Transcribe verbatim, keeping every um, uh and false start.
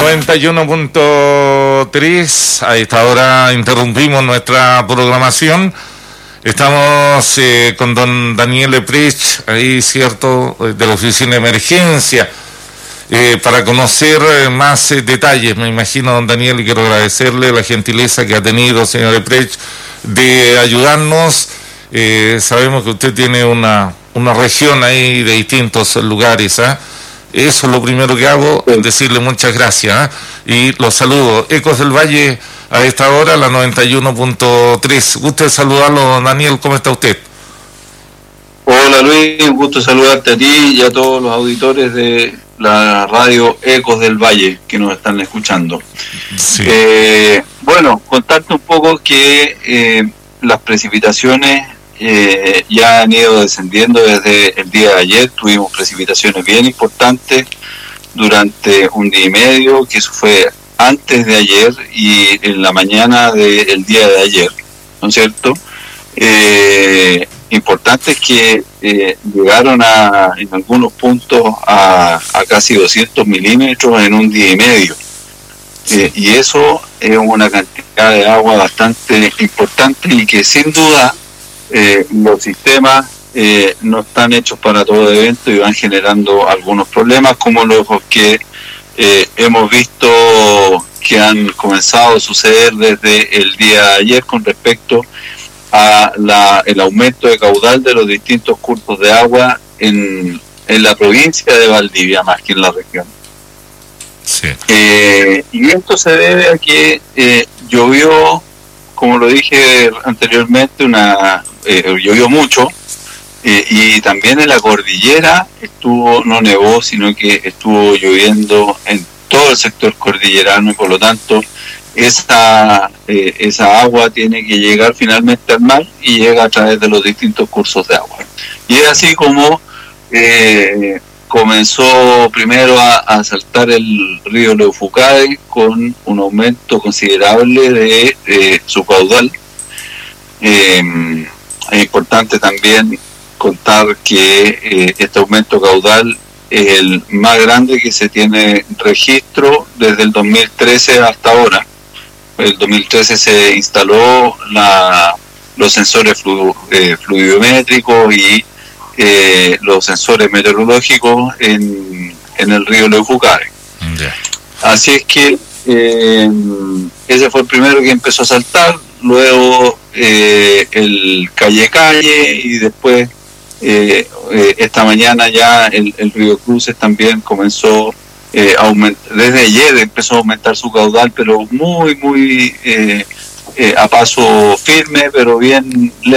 noventa y uno punto tres, a esta hora interrumpimos nuestra programación. Estamos eh, con don Daniel Leprech, ahí cierto, de la oficina de emergencia, eh, para conocer eh, más eh, detalles. Me imagino, don Daniel, y quiero agradecerle la gentileza que ha tenido, señor Leprech, de ayudarnos. Eh, sabemos que usted tiene una, una región ahí de distintos lugares, ¿eh? Eso es lo primero que hago, es decirle muchas gracias, ¿eh? Y los saludo. Ecos del Valle a esta hora, la noventa y uno punto tres. Gusto de saludarlo, Daniel, ¿cómo está usted? Hola Luis, un gusto saludarte a ti y a todos los auditores de la radio Ecos del Valle que nos están escuchando. Sí. Eh, bueno, contarte un poco que eh, las precipitaciones Eh, ya han ido descendiendo desde el día de ayer. Tuvimos precipitaciones bien importantes durante un día y medio, que eso fue antes de ayer y en la mañana del día de ayer, ¿no es cierto? Eh, importantes que eh, llegaron a, en algunos puntos a, a casi doscientos milímetros en un día y medio. Eh, y eso es una cantidad de agua bastante importante y que sin duda Eh, los sistemas eh, no están hechos para todo evento y van generando algunos problemas, como los que eh, hemos visto que han comenzado a suceder desde el día de ayer con respecto a la, el aumento de caudal de los distintos cursos de agua en, en la provincia de Valdivia más que en la región. Sí. Eh, y esto se debe a que eh, llovió, como lo dije anteriormente, una eh, llovió mucho eh, y también en la cordillera estuvo, no nevó, sino que estuvo lloviendo en todo el sector cordillerano y por lo tanto esa, eh, esa agua tiene que llegar finalmente al mar y llega a través de los distintos cursos de agua. Y es así como eh, comenzó primero a, a saltar el río Leufucade con un aumento considerable de, de su caudal. Eh, es importante también contar que eh, este aumento caudal es el más grande que se tiene registro desde el dos mil trece hasta ahora. El dos mil trece se instaló la, los sensores flu, eh, fluvidométricos y Eh, los sensores meteorológicos en, en el río Leufucade. Yeah. Así es que eh, ese fue el primero que empezó a saltar, luego eh, el Calle Calle y después eh, eh, esta mañana ya el, el río Cruces también comenzó eh, a aumentar, desde ayer empezó a aumentar su caudal, pero muy muy eh, eh, a paso firme, pero bien lento.